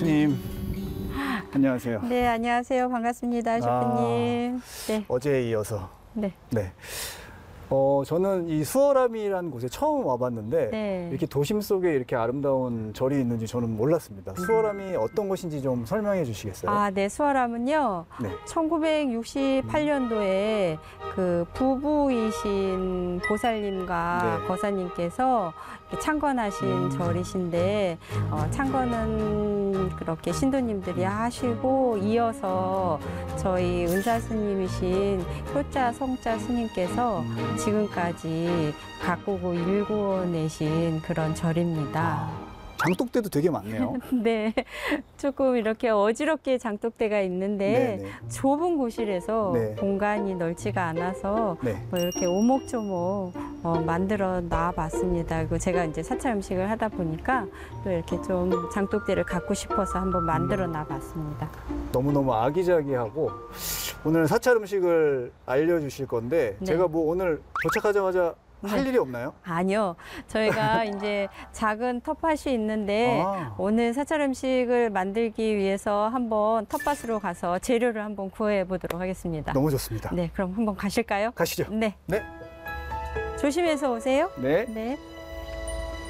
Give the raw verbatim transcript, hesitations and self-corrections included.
셰프님, 안녕하세요. 네, 안녕하세요. 반갑습니다, 셰프님. 아, 네. 어제에 이어서. 네. 네. 어, 저는 이 수월함이라는 곳에 처음 와봤는데 네. 이렇게 도심 속에 이렇게 아름다운 절이 있는지 저는 몰랐습니다. 수월함이 어떤 곳인지 좀 설명해 주시겠어요? 아, 네. 수월함은요. 네. 천구백육십팔 년도에 그 부부이신 보살님과 네. 거사님께서 이렇게 창건하신 음. 절이신데 어, 창건은 그렇게 신도님들이 하시고 이어서 저희 은사 스님이신 효자 성자 스님께서 지금까지 가꾸고 일궈내신 그런 절입니다. 아, 장독대도 되게 많네요. 네, 조금 이렇게 어지럽게 장독대가 있는데 네네. 좁은 곳이라서 네. 공간이 넓지가 않아서 네. 뭐 이렇게 오목조목 어, 만들어 놔봤습니다. 그리고 제가 이제 사찰 음식을 하다 보니까 또 이렇게 좀 장독대를 갖고 싶어서 한번 만들어 놔봤습니다. 너무너무 아기자기하고 오늘 사찰 음식을 알려주실 건데 네. 제가 뭐 오늘 도착하자마자 할 네. 일이 없나요? 아니요, 저희가 이제 작은 텃밭이 있는데 아. 오늘 사찰 음식을 만들기 위해서 한번 텃밭으로 가서 재료를 한번 구해 보도록 하겠습니다. 너무 좋습니다. 네, 그럼 한번 가실까요? 가시죠. 네, 네. 조심해서 오세요. 네. 네.